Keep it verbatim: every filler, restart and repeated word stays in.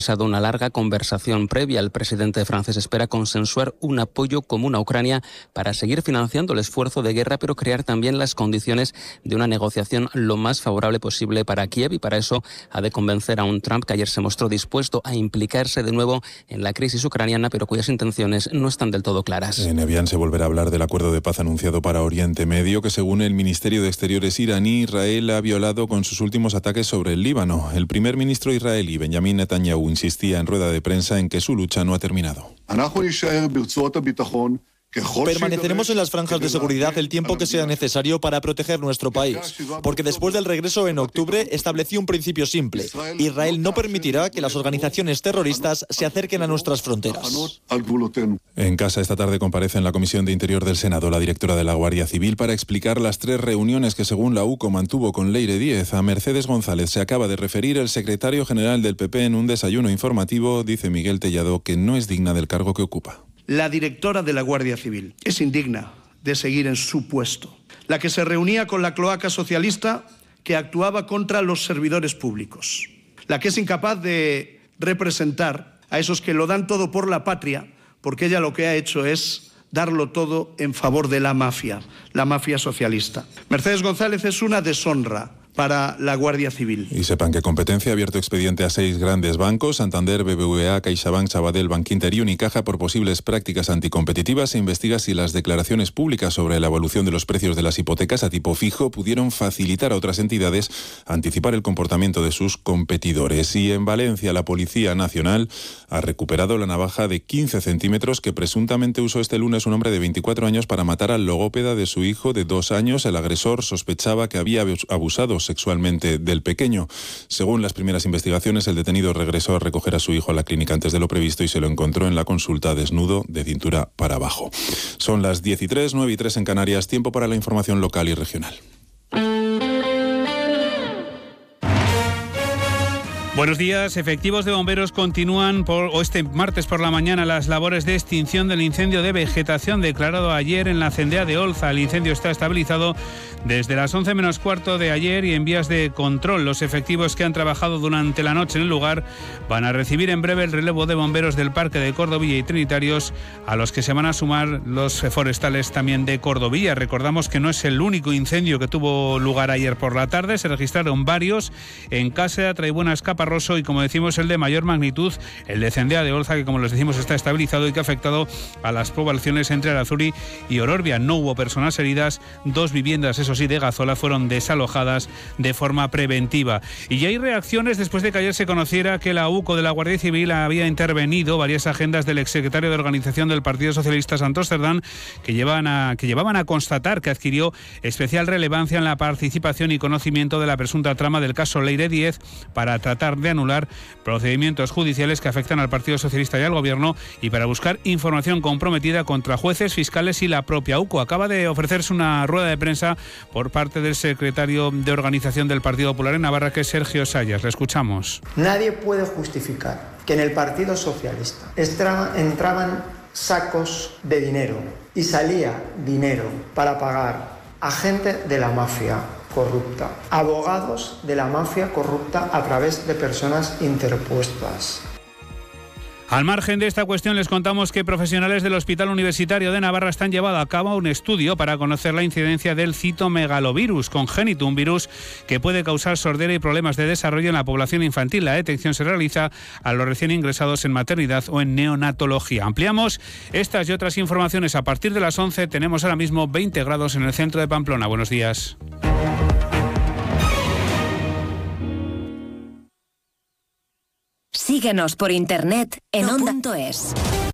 Una larga conversación previa. El presidente francés espera consensuar un apoyo común a Ucrania para seguir financiando el esfuerzo de guerra, pero crear también las condiciones de una negociación lo más favorable posible para Kiev, y para eso ha de convencer a un Trump que ayer se mostró dispuesto a implicarse de nuevo en la crisis ucraniana, pero cuyas intenciones no están del todo claras. En Evian se volverá a hablar del acuerdo de paz anunciado para Oriente Medio, que según el Ministerio de Exteriores iraní, Israel ha violado con sus últimos ataques sobre el Líbano. El primer ministro israelí, Benjamin Netanyahu, insistía en rueda de prensa en que su lucha no ha terminado. Permaneceremos en las franjas de seguridad el tiempo que sea necesario para proteger nuestro país, porque después del regreso en octubre establecí un principio simple: Israel no permitirá que las organizaciones terroristas se acerquen a nuestras fronteras. En casa esta tarde comparece en la Comisión de Interior del Senado la directora de la Guardia Civil para explicar las tres reuniones que según la U C O mantuvo con Leire Díez. A Mercedes González se acaba de referir el secretario general del P P en un desayuno informativo. Dice Miguel Tellado que no es digna del cargo que ocupa. La directora de la Guardia Civil es indigna de seguir en su puesto. La que se reunía con la cloaca socialista que actuaba contra los servidores públicos. La que es incapaz de representar a esos que lo dan todo por la patria, porque ella lo que ha hecho es darlo todo en favor de la mafia, la mafia socialista. Mercedes González es una deshonra para la Guardia Civil. Y sepan que Competencia ha abierto expediente a seis grandes bancos: Santander, B B V A, CaixaBank, Sabadell, Bankinter y Unicaja, por posibles prácticas anticompetitivas. Se investiga si las declaraciones públicas sobre la evolución de los precios de las hipotecas a tipo fijo pudieron facilitar a otras entidades anticipar el comportamiento de sus competidores. Y en Valencia, la Policía Nacional ha recuperado la navaja de quince centímetros que presuntamente usó este lunes un hombre de veinticuatro años para matar al logópeda de su hijo de dos años. El agresor sospechaba que había abusado sexualmente del pequeño. Según las primeras investigaciones, el detenido regresó a recoger a su hijo a la clínica antes de lo previsto y se lo encontró en la consulta desnudo, de cintura para abajo. Son las diez y tres, nueve y tres en Canarias. Tiempo para la información local y regional. Buenos días. Efectivos de bomberos continúan por, o este martes por la mañana las labores de extinción del incendio de vegetación declarado ayer en la Cendea de Olza. El incendio está estabilizado desde las once menos cuarto de ayer y en vías de control. Los efectivos que han trabajado durante la noche en el lugar van a recibir en breve el relevo de bomberos del Parque de Cordovilla y Trinitarios, a los que se van a sumar los forestales también de Cordovilla. Recordamos que no es el único incendio que tuvo lugar ayer por la tarde. Se registraron varios en Cásea, Traibuenas, Caparroso y, como decimos, el de mayor magnitud, el de Cendea de Olza, que, como les decimos, está estabilizado y que ha afectado a las poblaciones entre Arazuri y Ororbia. No hubo personas heridas. Dos viviendas, eso sí, de Gazola fueron desalojadas de forma preventiva. Y ya hay reacciones después de que ayer se conociera que la U C O de la Guardia Civil había intervenido varias agendas del exsecretario de Organización del Partido Socialista, Santos Cerdán, que, llevan a, que llevaban a constatar que adquirió especial relevancia en la participación y conocimiento de la presunta trama del caso Leire Díez para tratar de anular procedimientos judiciales que afectan al Partido Socialista y al Gobierno, y para buscar información comprometida contra jueces, fiscales y la propia U C O. Acaba de ofrecerse una rueda de prensa por parte del secretario de Organización del Partido Popular en Navarra, que es Sergio Sayas. Le escuchamos. Nadie puede justificar que en el Partido Socialista entraban sacos de dinero y salía dinero para pagar a gente de la mafia corrupta, abogados de la mafia corrupta a través de personas interpuestas. Al margen de esta cuestión, les contamos que profesionales del Hospital Universitario de Navarra están llevando a cabo un estudio para conocer la incidencia del citomegalovirus congénito, un virus que puede causar sordera y problemas de desarrollo en la población infantil. La detección se realiza a los recién ingresados en maternidad o en neonatología. Ampliamos estas y otras informaciones a partir de las once. Tenemos ahora mismo veinte grados en el centro de Pamplona. Buenos días. Síguenos por internet en onda punto es.